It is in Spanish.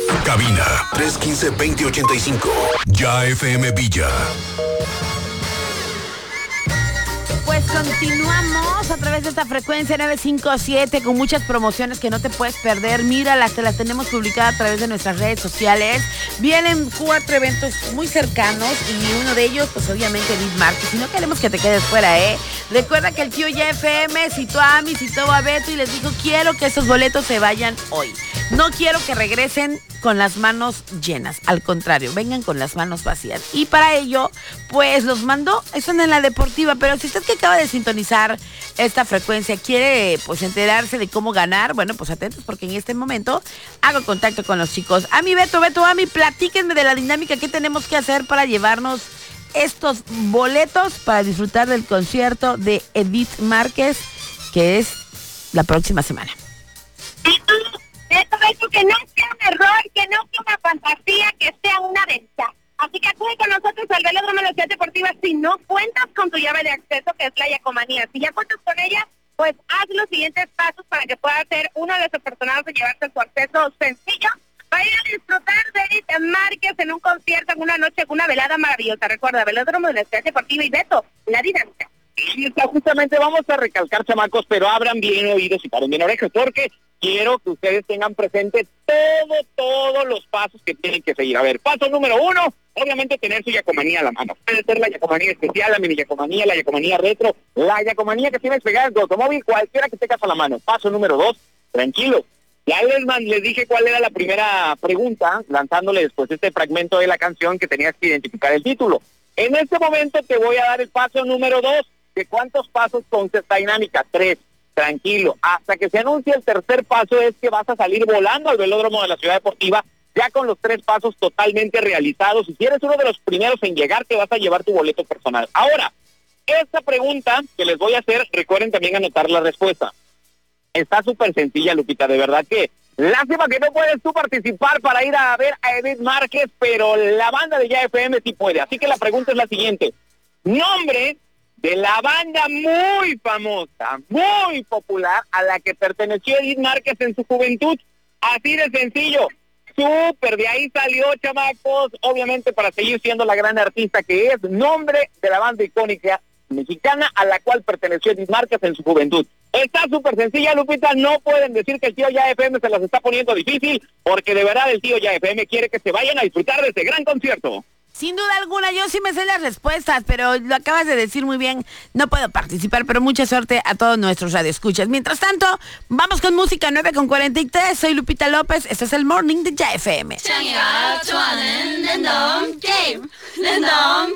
Cabina 315-2085. Ya FM Villa. Pues continuamos a través de esta frecuencia 957 con muchas promociones que no te puedes perder. Míralas, te las tenemos publicadas a través de nuestras redes sociales. Vienen 4 eventos muy cercanos y uno de ellos, pues obviamente Edith Márquez. Y no queremos que te quedes fuera, ¿eh? Recuerda que el tío Ya FM citó a Ami, citó a Beto y les dijo, quiero que esos boletos se vayan hoy. No quiero que regresen con las manos llenas, al contrario, vengan con las manos vacías. Y para ello, pues los mandó, están en la deportiva, pero si usted que acaba de sintonizar esta frecuencia quiere pues enterarse de cómo ganar, bueno, pues atentos porque en este momento hago contacto con los chicos. Ami, Beto, Ami, platíquenme de la dinámica que tenemos que hacer para llevarnos estos boletos para disfrutar del concierto de Edith Márquez, que es la próxima semana. Esto, que no sea un error, que no sea una fantasía, que sea una ventaja. Así que acude con nosotros al Velódromo de la Ciudad Deportiva si no cuentas con tu llave de acceso, que es la Yacomanía. Si ya cuentas con ella, pues haz los siguientes pasos para que puedas ser uno de los afortunados de llevarte su acceso sencillo para ir a disfrutar de Edith Márquez en un concierto, en una noche, en una velada maravillosa. Recuerda, Velódromo de la Ciudad Deportiva y Beto, la dinámica. Y justamente vamos a recalcar, chamacos, pero abran bien oídos y paren bien orejas, porque quiero que ustedes tengan presente todos los pasos que tienen que seguir. A ver, paso número 1, obviamente tener su Yacomanía a la mano. Puede ser la Yacomanía especial, la mini Yacomanía, la Yacomanía retro, la Yacomanía que tienes pegada en tu automóvil, cualquiera que tengas a la mano. Paso número 2, tranquilo. Ya les dije cuál era la primera pregunta, lanzándoles pues este fragmento de la canción que tenías que identificar el título. En este momento te voy a dar el paso número 2. ¿De cuántos pasos consta esta dinámica? 3. Tranquilo. Hasta que se anuncie el tercer paso es que vas a salir volando al Velódromo de la Ciudad Deportiva ya con los 3 pasos totalmente realizados. Y si eres uno de los primeros en llegar, te vas a llevar tu boleto personal. Ahora, esta pregunta que les voy a hacer, recuerden también anotar la respuesta. Está súper sencilla, Lupita, de verdad que lástima que no puedes tú participar para ir a ver a Edith Márquez, pero la banda de Ya FM sí puede. Así que la pregunta es la siguiente. Nombre de la banda muy famosa, muy popular, a la que perteneció Edith Márquez en su juventud. Así de sencillo. Súper, de ahí salió, chamacos, obviamente para seguir siendo la gran artista que es. Nombre de la banda icónica mexicana a la cual perteneció Edith Márquez en su juventud. Está súper sencilla, Lupita, no pueden decir que el tío Ya FM se las está poniendo difícil, porque de verdad el tío Ya FM quiere que se vayan a disfrutar de este gran concierto. Sin duda alguna, yo sí me sé las respuestas, pero lo acabas de decir muy bien, no puedo participar, pero mucha suerte a todos nuestros radioescuchas. Mientras tanto, vamos con música 9:43, soy Lupita López, este es el Morning de Ya FM.